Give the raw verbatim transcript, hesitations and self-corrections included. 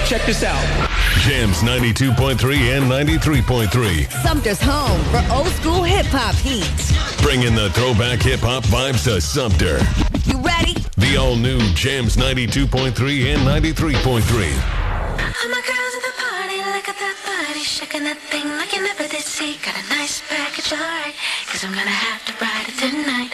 check this out. Jams ninety-two point three and ninety-three point three. Sumter's home for old school hip-hop heat. Bringing the throwback hip-hop vibes to Sumter. You ready? The all-new Jams ninety-two point three and ninety-three point three. All my girls at the party, look at that body, shaking that thing like you never did see. Got a nice package, alright, cause I'm gonna have to ride it tonight.